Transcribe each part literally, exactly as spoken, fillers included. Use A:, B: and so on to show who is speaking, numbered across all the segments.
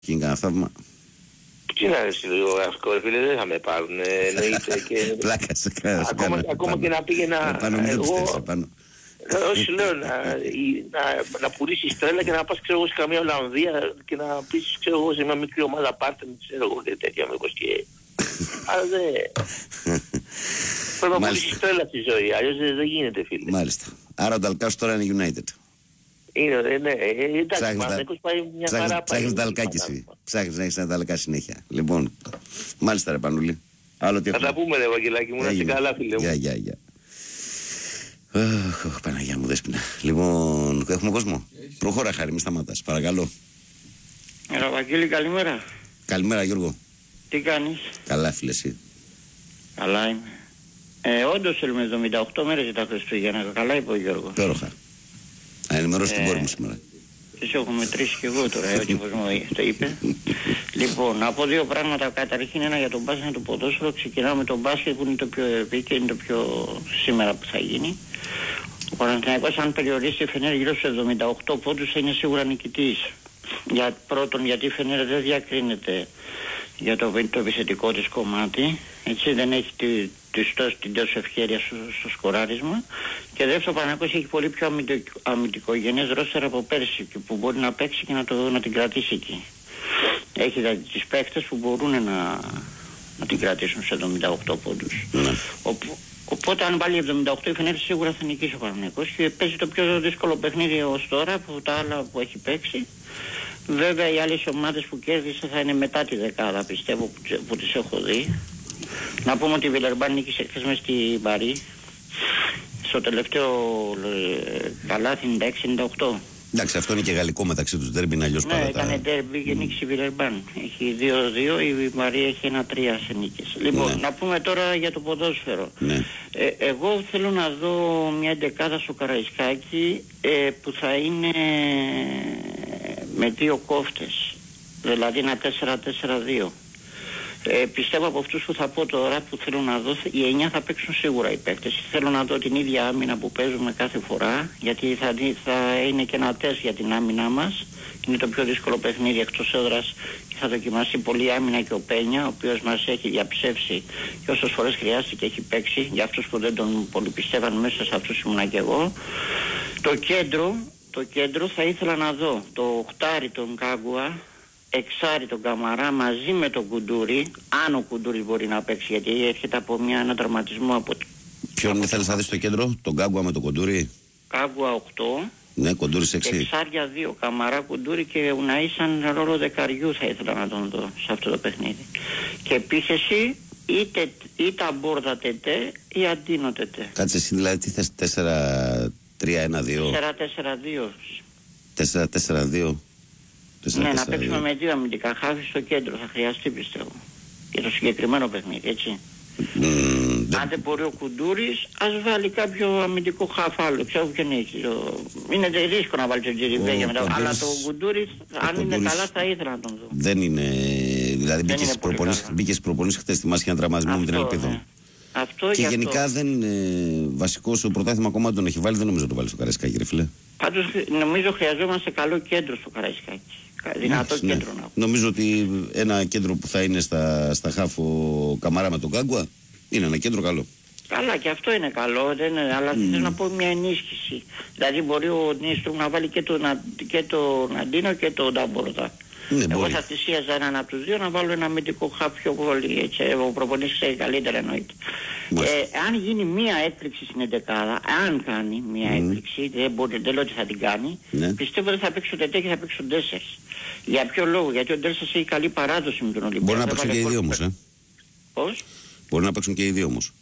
A: Και είναι κανένα θαύμα.
B: Τι να ρίξει λίγο αυτό, φίλε, δεν θα με πάρουν, εννοείται. Και...
A: Πλάκα σε κάνω.
B: Ακόμα, ακόμα και να πήγαινα εγώ... Όχι, λέω, να, να, να πουλήσεις τρέλα και να πας, ξέρω εγώ, σε καμία Ολλανδία και να πεις, ξέρω εγώ, σε μια μικρή ομάδα πάρτε, ξέρω εγώ, και τέτοια μήπως και... Αλλά δεν... Πρέπει να πουλήσεις τρέλα στη ζωή, αλλιώς δεν γίνεται, φίλε.
A: Μάλιστα. Άρα ο Νταλκάς τώρα είναι United.
B: Είναι, ναι, εντάξει, Παναθηναϊκός πάει μια χαρά.
A: Ψάχνεις Νταλκάκι εσύ. Ψάχνεις να έχεις ένα Νταλκά συνέχεια. Λοιπόν, μάλιστα ρε Πανούλη.
B: Θα τα πούμε ρε Βαγγελάκη μου, να είσαι καλά φίλε μου.
A: Γεια, γεια, γεια. Ωχ, Παναγιά μου, δέσποινα. Λοιπόν, έχουμε κόσμο. Προχώρα χάρη, μη σταματάς, παρακαλώ.
C: Έλα Βαγγέλη, καλημέρα.
A: Καλημέρα Γιώργο.
C: Τι κάνεις?
A: Καλά φίλε εσύ.
C: Καλά είμαι. Ε, όντως θέλουμε εβδομήντα οκτώ μέρες για τα Χριστούγεννα. Καλά είπε ο Γιώργος.
A: Πέροχα. Να ενημερώσει
C: ε,
A: την κόρη μου σήμερα.
C: Τις έχω μετρήσει και εγώ τώρα, έτσι όπως μου το είπε. Λοιπόν, να πω δύο πράγματα. Καταρχήν ένα για τον μπάσκετ και το ποδόσφαιρο. Ξεκινάω με τον μπάσκετ που είναι το πιο επίκαιρο, είναι το πιο σήμερα που θα γίνει. Ο Παναθηναϊκός αν περιορίσει η Φενέρ γύρω στους εβδομήντα οκτώ πόντους θα είναι σίγουρα νικητής. Για πρώτον γιατί η Φενέρ δεν διακρίνεται για το, το επιθετικό της κομμάτι, έτσι δεν έχει τη, τη, τη, την τόσο ευχέρεια στο, στο σκοράρισμα, και δεύτερον ο Παναθηναϊκός έχει πολύ πιο αμυντικο, αμυντικογενές ρόστερ από πέρσι και που μπορεί να παίξει και να, το, να την κρατήσει εκεί. Έχει δηλαδή τις παίκτες που μπορούν να, να την κρατήσουν σε εβδομήντα οκτώ πόντους. Mm. Οπό, οπότε αν βάλει εβδομήντα οκτώ η Φενέρ σίγουρα θα νικήσει ο Παναθηναϊκός και παίζει το πιο δύσκολο παιχνίδι ως τώρα από τα άλλα που έχει παίξει. Βέβαια οι άλλες ομάδες που κέρδισε θα είναι μετά τη δεκάδα, πιστεύω, που, που τις έχω δει. Να πούμε ότι η Βιλερμπάν νίκησε χθες μες στη Παρί στο τελευταίο ε, καλάθι ενενήντα έξι ενενήντα οκτώ.
A: Εντάξει, αυτό είναι και γαλλικό μεταξύ τους, ντέρμπι είναι αλλιώς
C: ναι,
A: πάρα.
C: Ναι, έκανε ντέρμπι και νίκησε η Βιλερμπάν. Έχει δύο δύο, η Μαρία έχει ένα τρία σε νίκες. Λοιπόν, ναι. Να πούμε τώρα για το ποδόσφαιρο.
A: Ναι.
C: Ε, εγώ θέλω να δω μια εντεκάδα στο Καραϊσκάκι ε, που θα είναι με δύο κόφτες. Δηλαδή ένα τέσσερα τέσσερα δύο. Ε, πιστεύω από αυτούς που θα πω τώρα που θέλω να δω, οι εννιά θα παίξουν σίγουρα οι παίκτες. Θέλω να δω την ίδια άμυνα που παίζουμε κάθε φορά, γιατί θα, θα είναι και ένα τεστ για την άμυνά μας. Είναι το πιο δύσκολο παιχνίδι εκτός έδρας και θα δοκιμάσει πολύ άμυνα και ο Πένια, ο οποίος μας έχει διαψεύσει και όσες φορές χρειάστηκε έχει παίξει. Για αυτούς που δεν τον πολύ πιστεύαν, μέσα σε αυτούς ήμουνα και εγώ. Το κέντρο, το κέντρο θα ήθελα να δω το οχτάρι τον Κάγκουα, εξάρι τον Καμαρά μαζί με τον Κουντούρι, αν ο Κουντούρις μπορεί να παίξει, γιατί έρχεται από μια, ένα τραυματισμό από...
A: Ποιον θέλεις να δεις στο κέντρο, τον Κάγκουα με τον Κουντούρι?
C: Κάγκουα οκτώ.
A: Ναι, Κουντούρις έξι.
C: Εξάρια δύο, Καμαρά, Κουντούρι και Ουναή σαν ρόλο δεκαριού θα ήθελα να τον δω σε αυτό το παιχνίδι. Και επίθεση είτε, είτε Αμπόρδα τετέ ή Αντίνο τετέ.
A: Κάτσε εσύ δηλαδή τι θες, τέσσερα τρία ένα δύο.
C: τέσσερα τέσσερα δύο.
A: τέσσερα τέσσερα δύο.
C: Ναι, να παίξουμε με δύο αμυντικά χάφη στο κέντρο, θα χρειαστεί πιστεύω. Για το συγκεκριμένο παιχνίδι, έτσι. Mm, αν δεν μπορεί ο Κουντούρης, ας βάλει κάποιο αμυντικό χάφ άλλο. Ξέρω ποιον έχει. Είναι δύσκολο να βάλει τον Τζιριμπέγια μετά. Αλλά το Κουντούρης, αν είναι καλά, θα ήθελα να τον δω.
A: Δεν είναι. Δηλαδή μπήκε στι προπονήσεις χτες στη μάσχη ένα τραυματισμό με την ελπίδα.
C: Ναι. Αυτό
A: και γενικά αυτό. Δεν είναι βασικό στο πρωτάθλημα ακόμα τον έχει βάλει, δεν νομίζω να το βάλει στο Καραϊσκάκι, ρε φίλε.
C: Πάντως νομίζω χρειαζόμαστε καλό κέντρο στο Καραϊσκάκι. Δυνατό ναι, κέντρο ναι. να.
A: Νομίζω ότι ένα κέντρο που θα είναι στα, στα χάφο Καμαρά με τον Κάγκουα είναι ένα κέντρο καλό.
C: Καλά, και αυτό είναι καλό, δεν είναι, αλλά mm. θέλω να πω μια ενίσχυση. Δηλαδή μπορεί ο Νίστρου να βάλει και τον και το Αντίνο και τον Ντάμπορδα. Ναι, εγώ μπορεί. Θα θυσίαζα έναν από τους δύο να βάλω ένα αμυντικό χάφ πιο πολύ, έτσι, ο προπονητής ξέρει καλύτερα εννοείται. Ε, αν γίνει μία έκπληξη στην εντεκάδα, αν κάνει μία mm. έκπληξη, δεν, μπορεί, δεν λέω ότι θα την κάνει, ναι. Πιστεύω ότι θα παίξει ο Τετέ και θα παίξει ο Ντέσσερς. Για ποιο λόγο? Γιατί ο Ντέσσερς έχει καλή παράδοση με τον Ολυμπιακό.
A: Μπορεί να παίξουν και οι δύο όμως, ε.
C: Πώς?
A: Μπορεί να παίξουν και οι δύο όμως.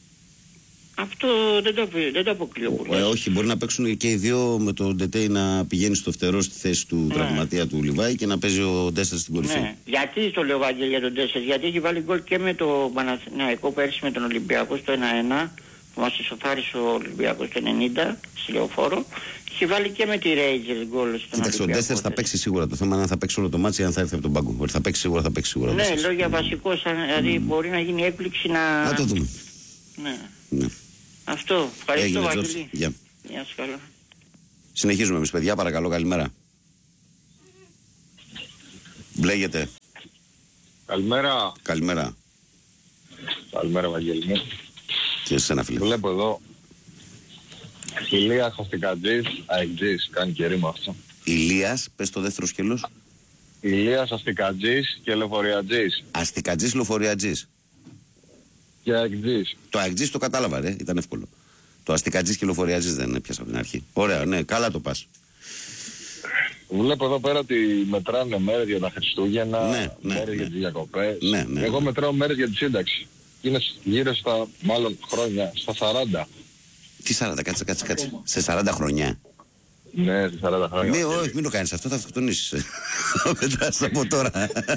C: Αυτό δεν το, δεν το αποκλείω.
A: Ε, όχι, μπορεί να παίξουν και οι δύο με τον Ντετέ να πηγαίνει στο φτερό στη θέση του ναι. Τραυματία του Λιβάη και να παίζει ο Ντέσσερς στην κορυφή. Ναι.
C: Γιατί το λέω Βαγγέλη για τον Ντέσσερς? Γιατί έχει βάλει γκολ και με το Παναθηναϊκό πέρσι με τον Ολυμπιακό στο ένα ένα που μας ισοφάρισε ο Ολυμπιακός το ενενήντα στη Λεωφόρο. Έχει βάλει και με τη Rangers γκολ στον Ολυμπιακό.
A: Κοίταξε, ο Ντέσσερς θα παίξει σίγουρα. Το θέμα είναι αν θα παίξει όλο το μάτσι ή αν θα έρθει από τον πάγκο. Θα παίξει σίγουρα, θα παίξει σίγουρα.
C: Ναι, λέω για βασικό, δηλαδή mm. μπορεί να γίνει έκπληξη να.
A: Να το δούμε.
C: Ναι.
A: ναι.
C: Αυτό. Ευχαριστώ, Βαγγέλη.
A: Γεια.
C: Γεια σας, καλά.
A: Συνεχίζουμε εμείς, παιδιά, παρακαλώ, καλημέρα. Μπλέγεται.
D: Καλημέρα.
A: Καλημέρα.
D: Καλημέρα, Βαγγέλη μου.
A: Και εσένα, φίλε.
D: Βλέπω εδώ Ηλίας Αστικατζής, αεκτζής, κάνει και ρήμα αυτό.
A: Ηλίας, πες το δεύτερο σκέλος.
D: Ηλίας Αστικατζής και λεωφοριατζής.
A: Αστικατζής, λεωφοριατζής.
D: Και αεκτζής.
A: Το αεκτζής το κατάλαβα, ρε, ήταν εύκολο. Το αστικατζής και λεωφοριατζής δεν έπιασα από την αρχή. Ωραία, ναι, καλά το πας.
D: Βλέπω εδώ πέρα ότι μετράνε μέρες για τα Χριστούγεννα,
A: ναι, ναι,
D: μέρες
A: ναι.
D: για τις διακοπές.
A: Ναι, ναι,
D: Εγώ
A: ναι.
D: μετράω μέρες για τη σύνταξη. Είναι γύρω στα, μάλλον χρόνια, στα σαράντα.
A: Τι σαράντα, κάτσε, κάτσε, κάτσε. Σε σαράντα χρονιά.
D: Ναι, σε σαράντα χρόνια.
A: Ναι, όχι, μην το κάνεις αυτό, θα αυτοκτονήσεις. Μετράς από τώρα.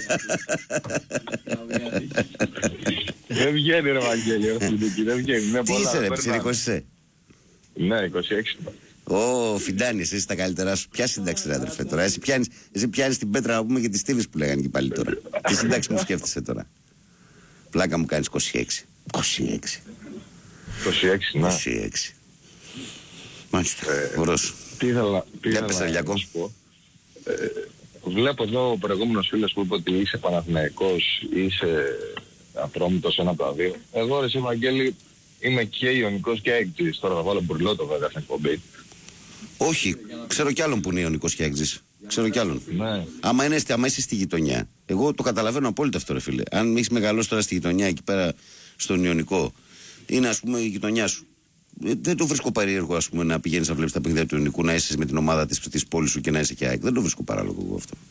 D: Δεν βγαίνει, ρε Βαγγέλη, δεν βγαίνει.
A: Τι είσαι, ρε, ψηρικός είσαι.
D: Ναι, είκοσι έξι.
A: Ω, Φιντάνης, εσύ τα καλύτερά σου. Ποια σύνταξη, ρε αδερφέ, τώρα. Εσύ πιάνεις, εσύ πιάνεις την πέτρα να πούμε και τις στίβες που λέγανε και πάλι τώρα. Τι σύνταξη μου σκέφτεσαι τώρα. Πλάκα μου κάνεις είκοσι έξι. είκοσι έξι.
D: είκοσι έξι, ναι.
A: είκοσι έξι. Μάλιστα,
D: Ε,
A: ωραίος.
D: Τι ήθελα, τι
A: Για
D: ήθελα
A: πες,
D: να
A: Αριακό.
D: σου πω. Ε, βλέπω εδώ ο προηγούμενος φίλος που είπε ότι είσαι Παναθηναϊκός, είσαι Ατρόμητος, ένα από τα δύο. Εγώ, ρε εσύ Βαγγέλη, είμαι και Ιωνικός και Αεκτζής. Τώρα θα βάλω μπουρλότο βέβαια στην εκπομπή.
A: Όχι, ξέρω κι άλλον που είναι Ιωνικός και Αεκτζής. Ξέρω κι άλλον.
D: Ναι.
A: Άμα, είναι, άμα είσαι στη γειτονιά, εγώ το καταλαβαίνω απόλυτα αυτό, ρε φίλε. Αν έχεις μεγαλώσει τώρα στη γειτονιά εκεί πέρα στον Ιωνικό, είναι ας πούμε η γειτονιά σου. Ε, δεν το βρίσκω περίεργο, ας πούμε, να πηγαίνεις να βλέπεις τα παιχνίδια του Ιωνικού, να είσαι με την ομάδα της, της πόλης σου και να είσαι και ΑΕΚ. Δεν το βρίσκω παράλογο εγώ αυτό.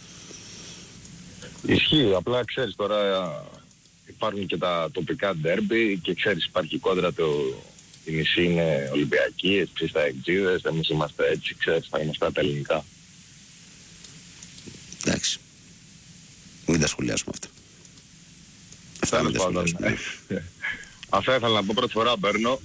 D: Ισχύει, απλά ξέρεις τώρα υπάρχουν και τα τοπικά ντέρμπι και ξέρεις υπάρχει κόντρα το η μισή είναι Ολυμπιακή, εσείς τα Αεκτζίδες, εμείς είμαστε έτσι, ξέρεις, θα είμαστε τα ελληνικά.
A: Εντάξει. Μην τα σχολιάσουμε αυτά. Αυτά μην τα σχολιάσουμε.
D: Αυτά ήθελα να πω, πρώτη φορά παίρνω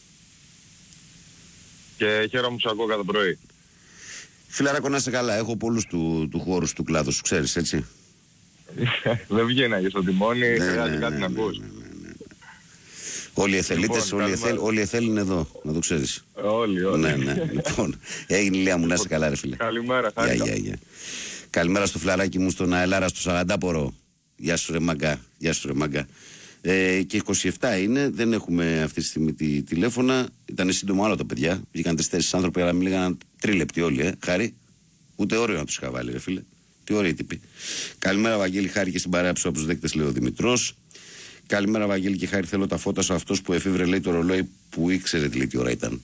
D: και χαίρομαι που σου ακούω κάθε πρωί.
A: Φιλαράκο, να είσαι καλά. Έχω πολλούς του, του χώρου του κλάδου σου, ξέρεις, έτσι.
D: Δεν βγαίνει αγγε στο τιμόνι,
A: Ναι,
D: χρειάζεται
A: ναι,
D: κάτι
A: ναι,
D: να
A: ναι,
D: ακούς.
A: ναι, ναι, ναι. Όλοι οι εθελίτες,
D: Λοιπόν,
A: όλοι,
D: καλημέρα.
A: εθέλ, όλοι οι εθέλ είναι εδώ, να το ξέρεις.
D: Όλοι, όλοι.
A: Ναι, ναι. Λοιπόν, έγινε Ηλία μου, να είσαι καλά, ρε φίλε.
D: Καλημέρα,
A: Γεια,
D: χάρηκα.
A: γεια, γεια. Καλημέρα στο φιλαράκι μου, στον Αελάρα, στο σαραντάπορο. Γεια σου, ρε μαγκά. Γεια σου, ρε μαγκά. Ε, και είκοσι επτά είναι, δεν έχουμε αυτή τη στιγμή τη, τηλέφωνα. Ήταν σύντομο άλλο τα παιδιά. Βγήκαν τρεις-τέσσερις άνθρωποι, αλλά μίληγαν τρίλεπτοι όλοι, ε. Χάρη. Ούτε όριο να τους είχα βάλει, ρε φίλε. Τι ωραία τύπη. Καλημέρα, Βαγγέλη, Χάρη και στην παρέα ψω από τους δέκτες, λέει ο Δημητρός. Καλημέρα, Βαγγέλη και Χάρη. Θέλω τα φώτα σου. Αυτός που εφήβρε, λέει, το ρολόι που ήξερε τι, λέει, τι ώρα ήταν.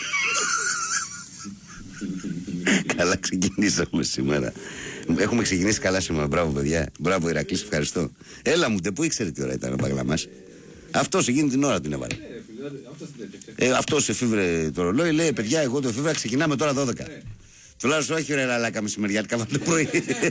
A: Καλά ξεκινήσαμε σήμερα. Έχουμε ξεκινήσει καλά σήμερα. Μπράβο, παιδιά. Μπράβο, Ηρακλής, ευχαριστώ. Έλα μου, τε, πού ήξερε τι ώρα ήταν ο Παγλαμάς. Αυτός εκείνη την ώρα την έβαλε. Ε, αυτός εφήβρε το ρολόι, λέει, παιδιά, εγώ το εφήβρα, ξεκινάμε τώρα δώδεκα. Τουλάχιστον όχι ρε λαλάκα μεσημεριάτικα από το πρωί.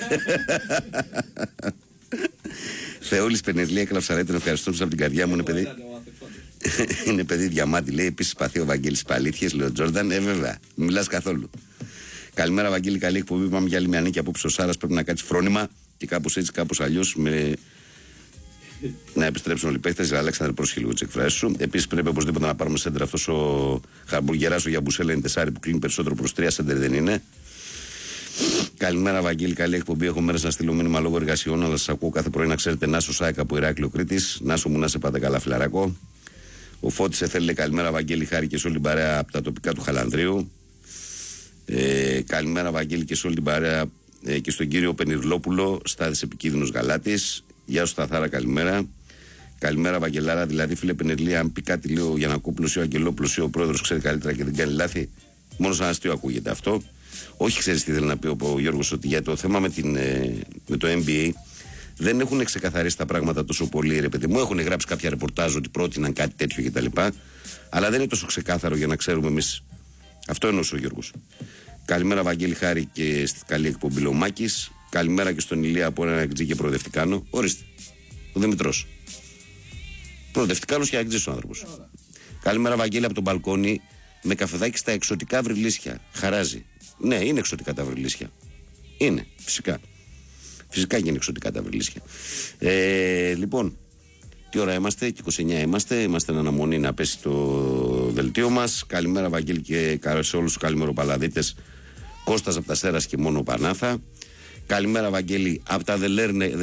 A: Θεόλης Πενερλή, έκλαψα, τον ευχαριστώ από την καρδιά μου, είναι παιδί. Είναι παιδί διαμάτι, λέει. Επίσης παθεί ο Βαγγέλης Παλήθιες, λέει ο Τζόρνταν. Ε, βέβαια, μην μιλάς καθόλου. Καλημέρα, Βαγγέλη, καλή εκπομπή. Πάμε για άλλη μια νίκη απόψε. Ο Σάρας πρέπει να κάτσει φρόνημα και κάπως έτσι, κάπως αλλιώς με... να επιστρέψουν όλοι οι παίχτες. Αλέξανδρε, πρόσχε λίγο τις εκφράσεις σου. Επίσης πρέπει οπωσδήποτε να πάρουμε σέντερ. Αυτός ο Χαρμπουργεράς, ο Γιαμπουσέλα είναι τεσάρι που κλείνει περισσότερο προς τρία, σέντερ δεν είναι. Καλημέρα, Βαγγέλη, καλή εκπομπή. Έχω μέρες να στείλω μήνυμα λόγω εργασιών, αλλά σας ακούω κάθε πρωί να ξέρετε. Νάσο Σάικα από Ηράκλειο Κρήτης. Νάσο μου, να σε πάτε καλά, φιλαράκο. Ο Φώτης θέλει καλημέρα, Βαγγέλη, Χάρη και σε όλη την παρέα από τα τοπικά του Χαλανδρίου. Ε, καλημέρα, Βαγγέλη, και σε όλη την παρέα ε, και στον κύριο Πενιρλόπουλο, Στάδης Επικίνδυνος Γαλάτης. Γεια σου, Σταθάρα, καλημέρα. Καλημέρα, Βαγγελάρα. Δηλαδή, φίλε Πενερλή, αν πει κάτι λίγο ο Γιαννακόπουλος ή ο Αγγελόπουλος ή ο πρόεδρος ξέρει καλύτερα και δεν κάνει λάθη, μόνο σαν αστείο ακούγεται αυτό. Όχι, ξέρεις τι θέλει να πει ο, ο Γιώργος, ότι για το θέμα με, την, ε, με το N B A δεν έχουν ξεκαθαρίσει τα πράγματα τόσο πολύ, ρε παιδί μου. Έχουν γράψει κάποια ρεπορτάζ ότι πρότειναν κάτι τέτοιο κτλ. Αλλά δεν είναι τόσο ξεκάθαρο για να ξέρουμε εμείς. Αυτό εννοούσε ο Γιώργος. Καλημέρα, Βαγγέλη, Χάρη και στη καλή εκπομπή Λεωμάκης. Καλημέρα και στον Ηλία από ένα εκτζή και προοδευτικάνο. Ορίστε. Ο Δημητρός. Προοδευτικάνος και εκτζής ο άνθρωπος. Καλημέρα, Βαγγέλη, από τον μπαλκόνι με καφεδάκι στα εξωτικά βρυλίσια. Χαράζει. Ναι, είναι εξωτικά τα βρυλίσια. Είναι, φυσικά. Φυσικά και είναι εξωτικά τα βρυλίσια. Ε, λοιπόν, τι ώρα είμαστε, και είκοσι εννιά είμαστε. Είμαστε εν αναμονή να πέσει το δελτίο μας. Καλημέρα, Βαγγέλη, και σε όλους τους καλημεροπαλαδίτες. Κώστας από τα Σέρας και μόνο Πανάθα. Καλημέρα, Βαγγέλη. Από τα The